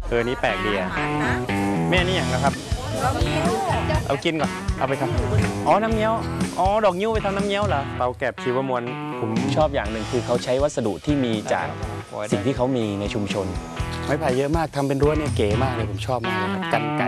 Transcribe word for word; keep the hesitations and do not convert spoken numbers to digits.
เออนี่แปลกดีอ่ะแม่นี่อย่างนะครับเอากินก่อนเอาไปทำอ๋อน้ำเงี้ยวอ๋อดอกนิ้วไปทำน้ำเงี้ยวเหรอเปาแกบชีวมวลผมชอบอย่างหนึ่งคือเขาใช้วัสดุที่มีจากสิ่งที่เขามีในชุมชนไม้ไผ่เยอะมากทำเป็นรั้วเนี่ยเก๋มากเลยผมชอบมากเลยครับกันไก่